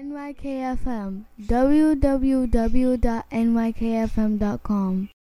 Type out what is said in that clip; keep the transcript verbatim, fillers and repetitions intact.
N Y K F M, w w w dot n y k f m dot com.